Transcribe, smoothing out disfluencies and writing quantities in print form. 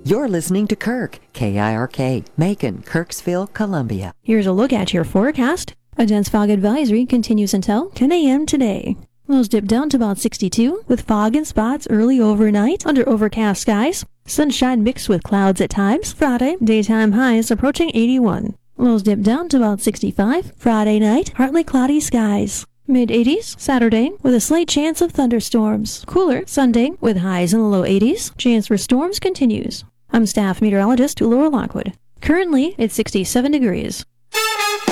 You're listening to Kirk, KIRK, Macon, Kirksville, Columbia. Here's a look at your forecast. A dense fog advisory continues until 10 a.m. today. Lows dip down to about 62, with fog in spots early overnight under overcast skies. Sunshine mixed with clouds at times. Friday, daytime highs approaching 81. Lows dip down to about 65. Friday night, partly cloudy skies. Mid-80s Saturday with a slight chance of thunderstorms. Cooler Sunday with highs in the low 80s. Chance for storms continues. I'm staff meteorologist Laura Lockwood. Currently, it's 67 degrees.